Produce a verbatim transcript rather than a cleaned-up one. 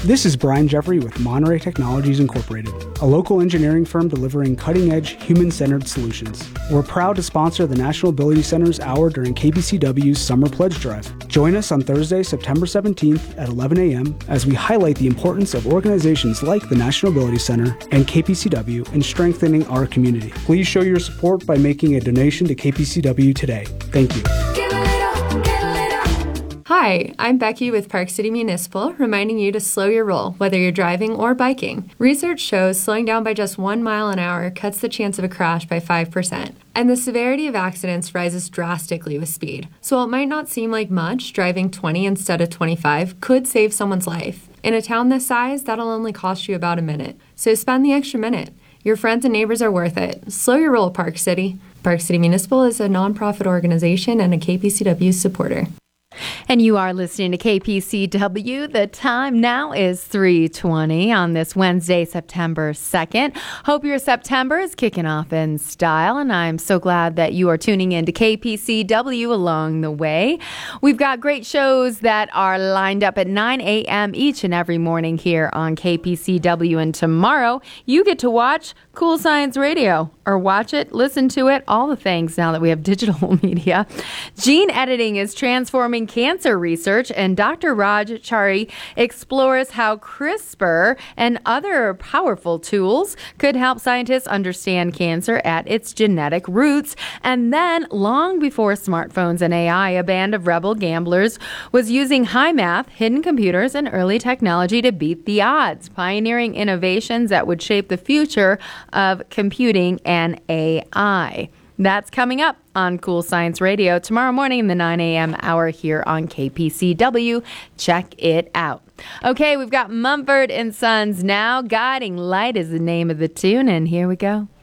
This is Brian Jeffrey with Monterey Technologies Incorporated, a local engineering firm delivering cutting-edge, human-centered solutions. We're proud to sponsor the National Ability Center's Hour during K P C W's Summer Pledge Drive. Join us on Thursday, September seventeenth at eleven a.m. as we highlight the importance of organizations like the National Ability Center and K P C W in strengthening our community. Please show your support by making a donation to K P C W today. Thank you. Hi, I'm Becky with Park City Municipal, reminding you to slow your roll, whether you're driving or biking. Research shows slowing down by just one mile an hour cuts the chance of a crash by five percent. And the severity of accidents rises drastically with speed. So while it might not seem like much, driving twenty instead of twenty-five could save someone's life. In a town this size, that'll only cost you about a minute. So spend the extra minute. Your friends and neighbors are worth it. Slow your roll, Park City. Park City Municipal is a nonprofit organization and a K P C W supporter. And you are listening to K P C W. The time now is three twenty on this Wednesday, September second. Hope your September is kicking off in style, and I'm so glad that you are tuning in to K P C W along the way. We've got great shows that are lined up at nine a.m. each and every morning here on K P C W, and tomorrow you get to watch Cool Science Radio, or watch it, listen to it, all the things now that we have digital media. Gene editing is transforming cancer research, and Doctor Raj Chari explores how CRISPR and other powerful tools could help scientists understand cancer at its genetic roots. And then, long before smartphones and A I, a band of rebel gamblers was using high math, hidden computers, and early technology to beat the odds, pioneering innovations that would shape the future of computing and A I. That's coming up on Cool Science Radio tomorrow morning in the nine a.m. hour here on K P C W. Check it out. Okay, we've got Mumford and Sons now. Guiding Light is the name of the tune, and here we go.